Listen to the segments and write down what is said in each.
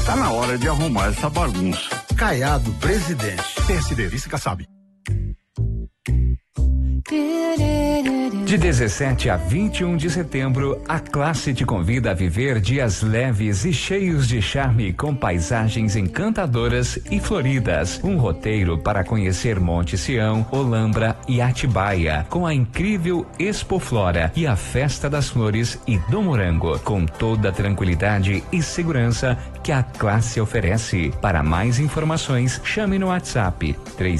Tá na hora de arrumar essa bagunça. Caiado, presidente. PSD, vice-Kassab. De 17 a 21 de setembro, a classe te convida a viver dias leves e cheios de charme com paisagens encantadoras e floridas. Um roteiro para conhecer Monte Sião, Olambra e Atibaia, com a incrível Expo Flora e a Festa das Flores e do Morango, com toda a tranquilidade e segurança que a classe oferece. Para mais informações, chame no WhatsApp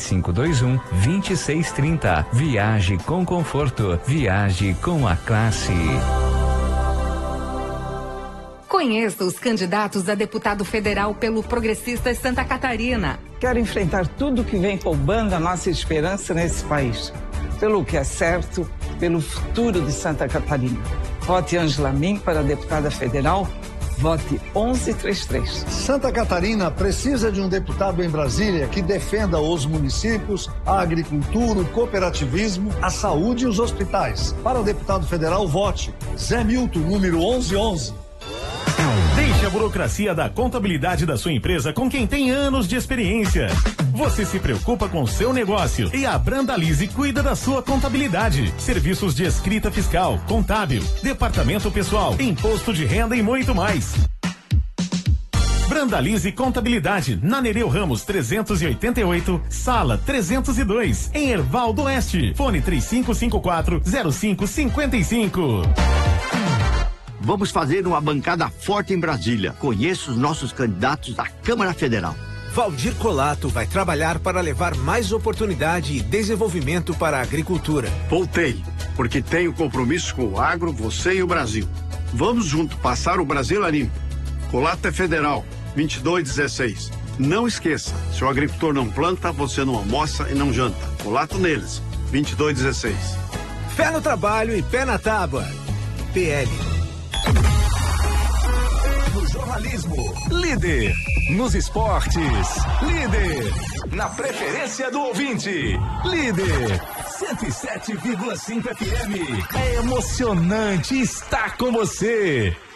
3521-2630. Viaje com conforto, viaje com a classe. Conheça os candidatos a deputado federal pelo Progressistas Santa Catarina. Quero enfrentar tudo que vem roubando a nossa esperança nesse país. Pelo que é certo, pelo futuro de Santa Catarina. Vote Ângela Min para deputada federal. Vote 1133. Santa Catarina precisa de um deputado em Brasília que defenda os municípios, a agricultura, o cooperativismo, a saúde e os hospitais. Para o deputado federal, vote Zé Milton, número 1111. Deixe a burocracia da contabilidade da sua empresa com quem tem anos de experiência. Você se preocupa com o seu negócio e a Brandalize cuida da sua contabilidade. Serviços de escrita fiscal, contábil, departamento pessoal, imposto de renda e muito mais. Brandalize Contabilidade, na Nereu Ramos 388, sala 302, em Erval do Oeste. Fone 3554-0555. Vamos fazer uma bancada forte em Brasília. Conheça os nossos candidatos à Câmara Federal. Valdir Colato vai trabalhar para levar mais oportunidade e desenvolvimento para a agricultura. Voltei, porque tenho compromisso com o agro, você e o Brasil. Vamos junto passar o Brasil a limpo. Colato é federal, 2216. Não esqueça, se o agricultor não planta, você não almoça e não janta. Colato neles, 2216. Fé no trabalho e pé na tábua. PL. No jornalismo, líder. Nos esportes, líder. Na preferência do ouvinte, líder. 107,5 FM. É emocionante estar com você.